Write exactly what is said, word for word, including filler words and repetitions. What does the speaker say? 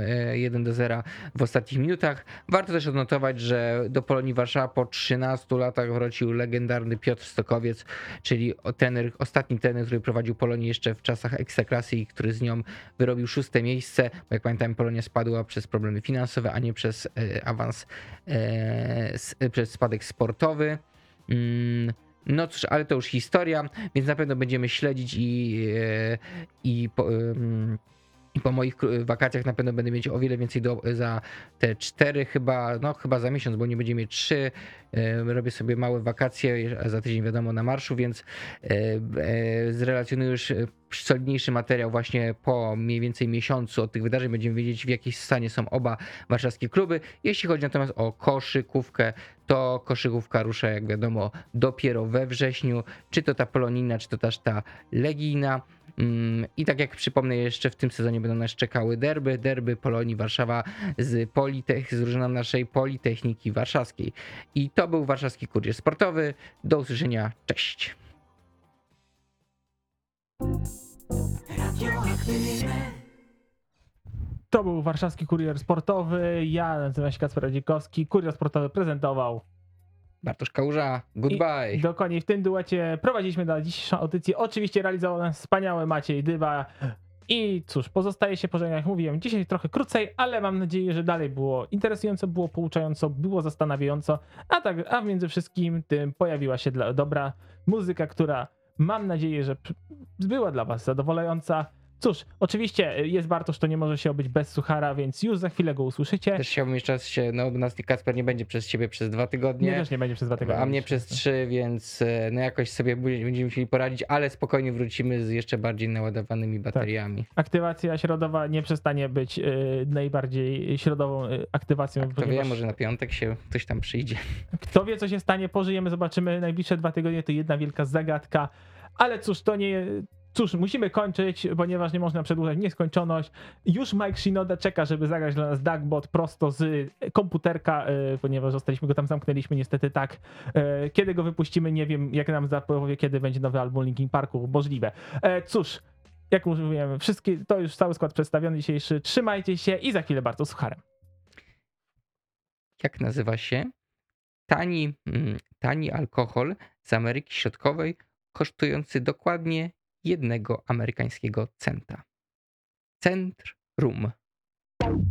e, jeden do zera w ostatnich minutach. Warto też odnotować, że do Polonii Warszawa po trzynastu latach wrócił legendarny Piotr Stokowiec, czyli trener, ostatni trener, który prowadził Polonię jeszcze w czasach Ekstraklasy i który z nią wyrobił szóste miejsce. Bo jak pamiętam, Polonia spadła przez problemy finansowe, a nie przez e, awans, e, s, przez spadek sportowy. Mm, No cóż, ale to już historia, więc na pewno będziemy śledzić i, e, i po, em, i po moich kró- wakacjach na pewno będę mieć o wiele więcej do, za te cztery chyba, no chyba za miesiąc, bo nie będziemy mieć trzy. E, Robię sobie małe wakacje, a za tydzień wiadomo na marszu, więc e, e, zrelacjonuję już e, solidniejszy materiał właśnie po mniej więcej miesiącu od tych wydarzeń. Będziemy wiedzieć, w jakiej stanie są oba warszawskie kluby. Jeśli chodzi natomiast o koszykówkę, to koszykówka rusza, jak wiadomo, dopiero we wrześniu. Czy to ta polonijna, czy to też ta legijna. Mm, I tak jak przypomnę, jeszcze w tym sezonie będą nas czekały derby, derby Polonii Warszawa z, Politech, z drużyną naszej Politechniki Warszawskiej. I to był Warszawski Kurier Sportowy. Do usłyszenia, cześć. To był Warszawski Kurier Sportowy. Ja nazywam się Kacper Radzikowski. Kurier Sportowy prezentował. Bartosz Kałuża, goodbye. I dokładnie w tym duecie prowadziliśmy na dzisiejszą audycję. Oczywiście realizował nas wspaniały Maciej Dyba. I cóż, pozostaje się pożegnać, jak mówiłem, dzisiaj trochę krócej, ale mam nadzieję, że dalej było interesująco, było pouczająco, było zastanawiająco, a tak, a między wszystkim tym pojawiła się dla dobra muzyka, która mam nadzieję, że była dla was zadowalająca. Cóż, oczywiście jest Bartosz, to nie może się obyć bez suchara, więc już za chwilę go usłyszycie. Też chciałbym jeszcze raz się, no nas Kacper nie będzie przez ciebie przez dwa tygodnie. Nie, też nie będzie przez dwa tygodnie. A mnie przez trzy, więc no jakoś sobie będziemy musieli poradzić, ale spokojnie wrócimy z jeszcze bardziej naładowanymi bateriami. Tak. Aktywacja środowa nie przestanie być y, najbardziej środową y, aktywacją. Kto ponieważ... wie, może na piątek się ktoś tam przyjdzie. Kto wie, co się stanie, pożyjemy, zobaczymy. Najbliższe dwa tygodnie to jedna wielka zagadka, ale cóż, to nie... Cóż, musimy kończyć, ponieważ nie można przedłużać nieskończoność. Już Mike Shinoda czeka, żeby zagrać dla nas Duckbot prosto z komputerka, ponieważ zostaliśmy go tam, zamknęliśmy niestety tak. Kiedy go wypuścimy, nie wiem, jak nam zapowie, kiedy będzie nowy album Linkin Parku, możliwe. Cóż, jak mówiłem, wszystkie, to już cały skład przedstawiony dzisiejszy. Trzymajcie się i za chwilę bardzo sucharem. Jak nazywa się? Tani, tani alkohol z Ameryki Środkowej, kosztujący dokładnie jednego amerykańskiego centa. Centrum.